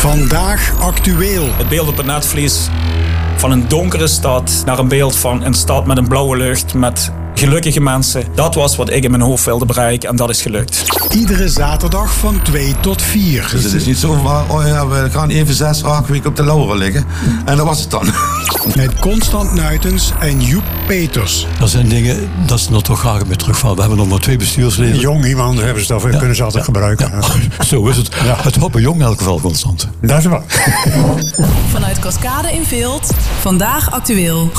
Vandaag actueel. Het beeld op het netvlies van een donkere stad naar een beeld van een stad met een blauwe lucht, met gelukkige mensen. Dat was wat ik in mijn hoofd wilde bereiken en dat is gelukt. Iedere zaterdag van 2 tot 4. Dus het is niet zo van, we gaan even 6, 8 weken op de lauren liggen. En dat was het dan. Met Constant Nuitens en Joep Peters. Dat zijn dingen dat ze nog toch graag mee terugvallen. We hebben nog maar 2 bestuursleden. Jong iemand hebben ze dat, kunnen ze altijd gebruiken. Ja, zo is het. Ja. Het houdt bij jong in elk geval constant. Dat is wel. Vanuit Cascade in Veelt, Vandaag actueel.